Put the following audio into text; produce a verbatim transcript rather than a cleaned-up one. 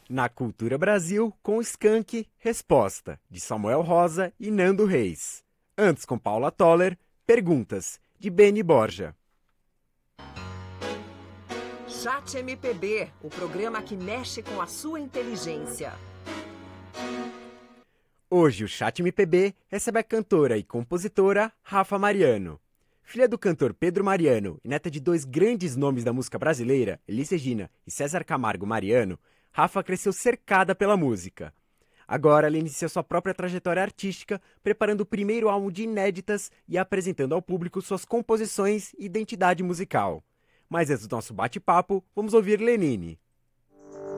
Na Cultura Brasil, com Skank, Resposta, de Samuel Rosa e Nando Reis. Antes, com Paula Toller, Perguntas, de Beni Borja. Chat M P B, o programa que mexe com a sua inteligência. Hoje o Chat M P B recebe a cantora e compositora Rafa Mariano. Filha do cantor Pedro Mariano e neta de dois grandes nomes da música brasileira, Elis Regina e César Camargo Mariano, Rafa cresceu cercada pela música. Agora ela inicia sua própria trajetória artística, preparando o primeiro álbum de inéditas e apresentando ao público suas composições e identidade musical. Mas antes do nosso bate-papo, vamos ouvir Lenine.